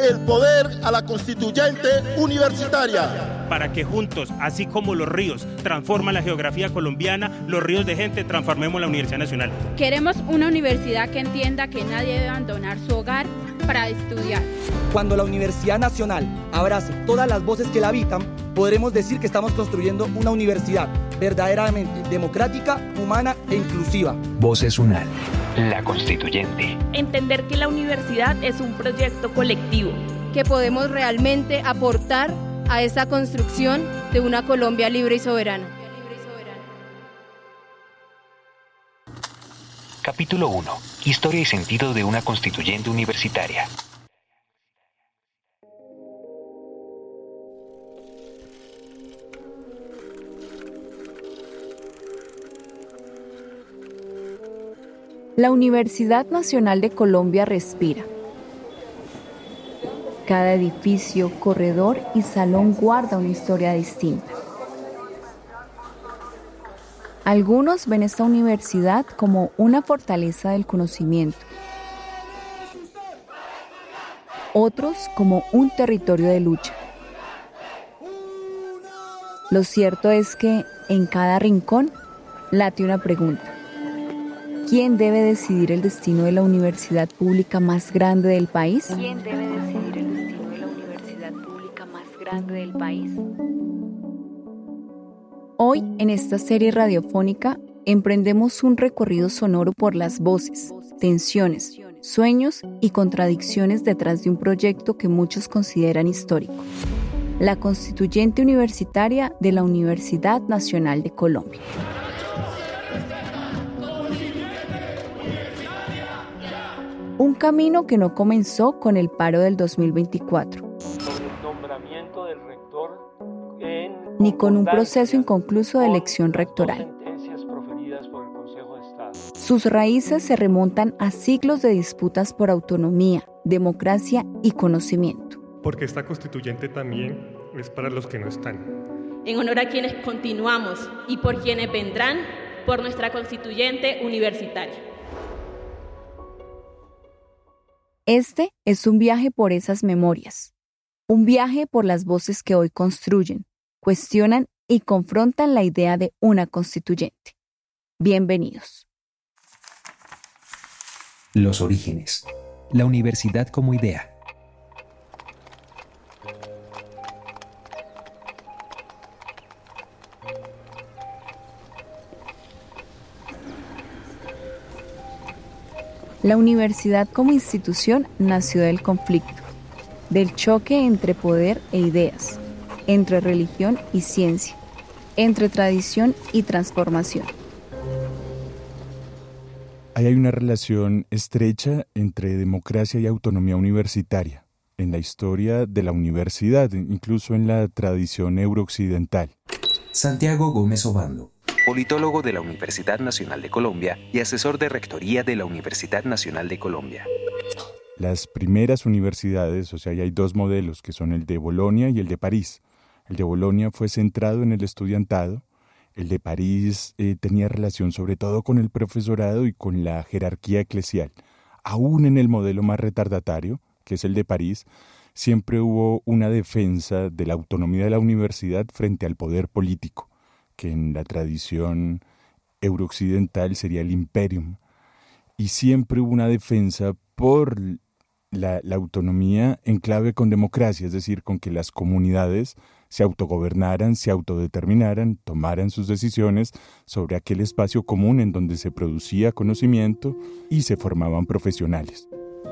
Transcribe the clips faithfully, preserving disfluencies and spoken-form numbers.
el poder a la constituyente universitaria. Para que juntos, así como los ríos transforman la geografía colombiana, los ríos de gente transformemos la Universidad Nacional. Queremos una universidad que entienda que nadie debe abandonar su hogar para estudiar. Cuando la Universidad Nacional abrace todas las voces que la habitan, podremos decir que estamos construyendo una universidad verdaderamente democrática, humana e inclusiva. Voces UNAL, la constituyente. Entender que la universidad es un proyecto colectivo. Que podemos realmente aportar a esa construcción de una Colombia libre y soberana. Capítulo uno. Historia y sentido de una constituyente universitaria. La Universidad Nacional de Colombia respira. Cada edificio, corredor y salón guarda una historia distinta. Algunos ven esta universidad como una fortaleza del conocimiento. Otros como un territorio de lucha. Lo cierto es que en cada rincón late una pregunta. ¿Quién debe decidir el destino de la universidad pública más grande del país? ¿Quién debe decidir el destino de la universidad pública más grande del país? Hoy, en esta serie radiofónica, emprendemos un recorrido sonoro por las voces, tensiones, sueños y contradicciones detrás de un proyecto que muchos consideran histórico. La Constituyente Universitaria de la Universidad Nacional de Colombia. Un camino que no comenzó con el paro del dos mil veinticuatro, ni con un proceso inconcluso de elección rectoral. Sus raíces se remontan a siglos de disputas por autonomía, democracia y conocimiento. Porque esta constituyente también es para los que no están. En honor a quienes continuamos y por quienes vendrán, por nuestra constituyente universitaria. Este es un viaje por esas memorias, un viaje por las voces que hoy construyen, cuestionan y confrontan la idea de una constituyente. Bienvenidos. Los orígenes. La universidad como idea. La universidad como institución nació del conflicto, del choque entre poder e ideas, entre religión y ciencia, entre tradición y transformación. Ahí hay una relación estrecha entre democracia y autonomía universitaria, en la historia de la universidad, incluso en la tradición eurooccidental. Santiago Gómez Obando, politólogo de la Universidad Nacional de Colombia y asesor de rectoría de la Universidad Nacional de Colombia. Las primeras universidades, o sea, hay dos modelos, que son el de Bolonia y el de París. El de Bolonia fue centrado en el estudiantado, el de París eh, tenía relación sobre todo con el profesorado y con la jerarquía eclesial. Aún en el modelo más retardatario, que es el de París, siempre hubo una defensa de la autonomía de la universidad frente al poder político, que en la tradición eurooccidental sería el imperium, y siempre hubo una defensa por la, la autonomía en clave con democracia, es decir, con que las comunidades se autogobernaran, se autodeterminaran, tomaran sus decisiones sobre aquel espacio común en donde se producía conocimiento y se formaban profesionales.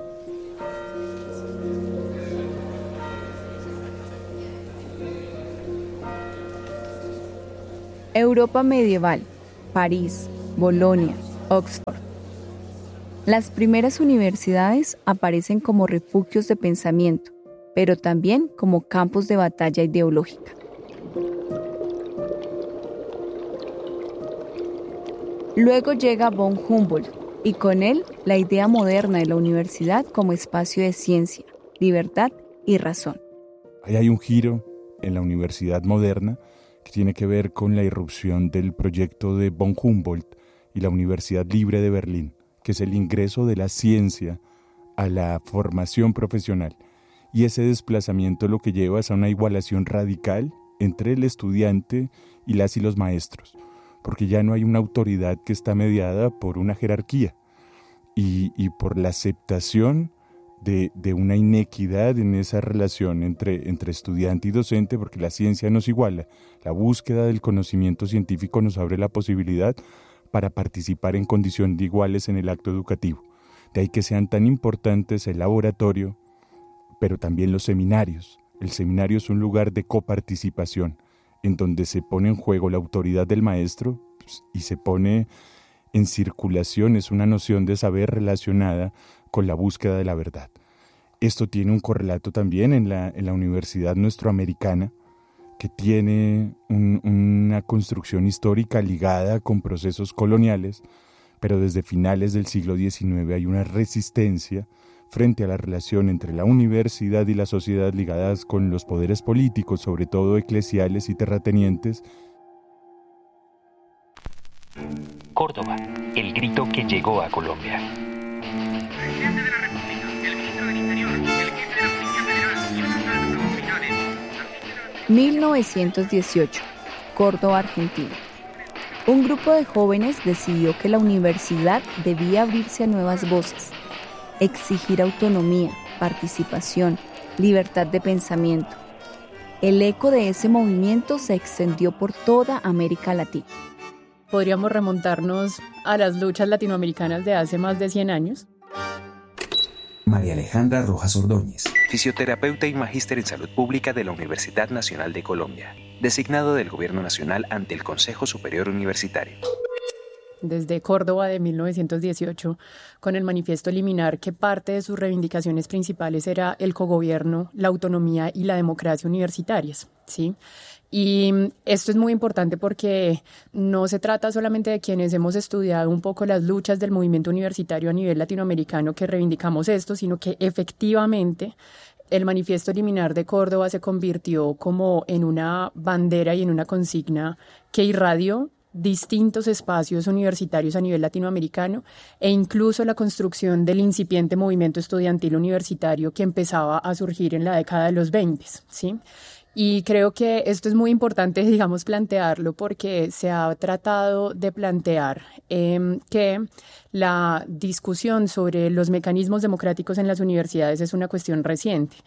Europa medieval, París, Bolonia, Oxford. Las primeras universidades aparecen como refugios de pensamiento, pero también como campos de batalla ideológica. Luego llega von Humboldt, y con él la idea moderna de la universidad como espacio de ciencia, libertad y razón. Ahí hay un giro en la universidad moderna que tiene que ver con la irrupción del proyecto de von Humboldt y la Universidad Libre de Berlín, que es el ingreso de la ciencia a la formación profesional. y ese desplazamiento lo que lleva es a una igualación radical entre el estudiante y las y los maestros, porque ya no hay una autoridad que está mediada por una jerarquía y, y por la aceptación de, de una inequidad en esa relación entre, entre estudiante y docente, porque la ciencia nos iguala. La búsqueda del conocimiento científico nos abre la posibilidad para participar en condición de iguales en el acto educativo. De ahí que sean tan importantes el laboratorio, pero también los seminarios. El seminario es un lugar de coparticipación, en donde se pone en juego la autoridad del maestro pues, y se pone en circulación, es una noción de saber relacionada con la búsqueda de la verdad. Esto tiene un correlato también en la, en la Universidad Nuestroamericana, que tiene un, una construcción histórica ligada con procesos coloniales, pero desde finales del siglo diecinueve hay una resistencia frente a la relación entre la universidad y la sociedad ligadas con los poderes políticos, sobre todo eclesiales y terratenientes. Córdoba, el grito que llegó a Colombia. Presidente de la República, el ministro del Interior, el jefe de la Policía Federal y otros altos oficiales. mil novecientos dieciocho, Córdoba, Argentina. Un grupo de jóvenes decidió que la universidad debía abrirse a nuevas voces, exigir autonomía, participación, libertad de pensamiento. El eco de ese movimiento se extendió por toda América Latina. Podríamos remontarnos a las luchas latinoamericanas de hace más de cien años. María Alejandra Rojas Ordóñez, fisioterapeuta y magíster en salud pública de la Universidad Nacional de Colombia, designado del Gobierno Nacional ante el Consejo Superior Universitario. Desde Córdoba de mil novecientos dieciocho, con el manifiesto liminar que parte de sus reivindicaciones principales era el cogobierno, la autonomía y la democracia universitarias, ¿sí? Y esto es muy importante porque no se trata solamente de quienes hemos estudiado un poco las luchas del movimiento universitario a nivel latinoamericano que reivindicamos esto, sino que efectivamente el manifiesto liminar de Córdoba se convirtió como en una bandera y en una consigna que irradió distintos espacios universitarios a nivel latinoamericano e incluso la construcción del incipiente movimiento estudiantil universitario que empezaba a surgir en la década de los veinte, ¿sí? Y creo que esto es muy importante, digamos, plantearlo porque se ha tratado de plantear eh, que la discusión sobre los mecanismos democráticos en las universidades es una cuestión reciente.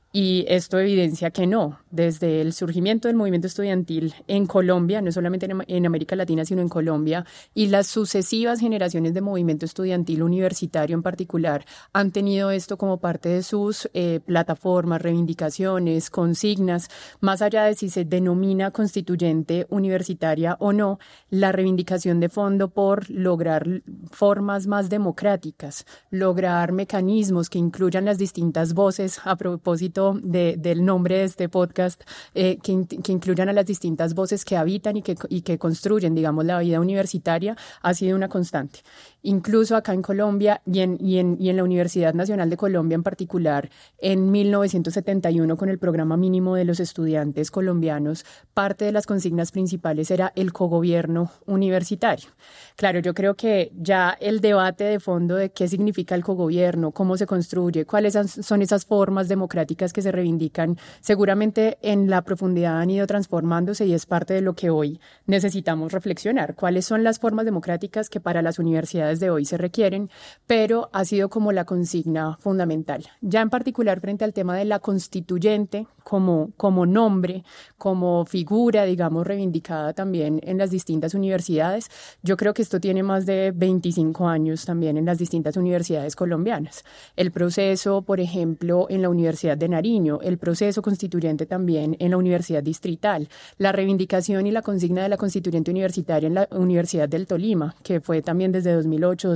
Y esto evidencia que no, desde el surgimiento del movimiento estudiantil en Colombia, no solamente en, en América Latina, sino en Colombia, y las sucesivas generaciones de movimiento estudiantil universitario en particular han tenido esto como parte de sus eh, plataformas, reivindicaciones, consignas, más allá de si se denomina constituyente universitaria o no, la reivindicación de fondo por lograr formas más democráticas, lograr mecanismos que incluyan las distintas voces a propósito De, del nombre de este podcast, eh, que, que incluyan a las distintas voces que habitan y que, y que construyen, digamos, la vida universitaria, ha sido una constante. Incluso acá en Colombia y en, y, en, y en la Universidad Nacional de Colombia en particular, en mil novecientos setenta y uno con el programa mínimo de los estudiantes colombianos, parte de las consignas principales era el cogobierno universitario. Claro, yo creo que ya el debate de fondo de qué significa el cogobierno, cómo se construye, cuáles son esas formas democráticas que se reivindican, seguramente en la profundidad han ido transformándose y es parte de lo que hoy necesitamos reflexionar. ¿Cuáles son las formas democráticas que para las universidades de hoy se requieren? Pero ha sido como la consigna fundamental. Ya en particular frente al tema de la constituyente como, como nombre, como figura, digamos, reivindicada también en las distintas universidades, yo creo que esto tiene más de veinticinco años también en las distintas universidades colombianas. El proceso, por ejemplo, en la Universidad de Nariño, el proceso constituyente también en la Universidad Distrital, la reivindicación y la consigna de la constituyente universitaria en la Universidad del Tolima, que fue también desde dos mil ocho,